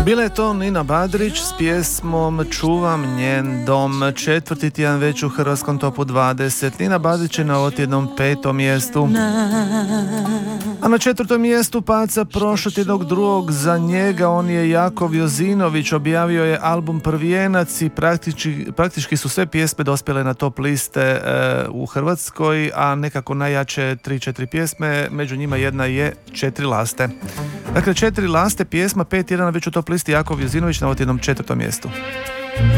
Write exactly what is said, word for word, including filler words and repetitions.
Bila je to Nina Badrić s pjesmom Čuvam njen dom, četvrti tjedan već u hrvatskom topu dvadeset. Nina Badrić je na otjednom petom mjestu. A na četvrtom mjestu paca prošlotjednog drugog za njega, on je Jakov Jozinović, objavio je album Prvijenac i praktički, praktički su sve pjesme dospjele na top liste e, u Hrvatskoj, a nekako najjače tri četiri pjesme, među njima jedna je Četiri laste. Dakle, Četiri laste, pjesma, pet tjedana već u top listi, Jakov Jozinović na otjednom četvrtom mjestu.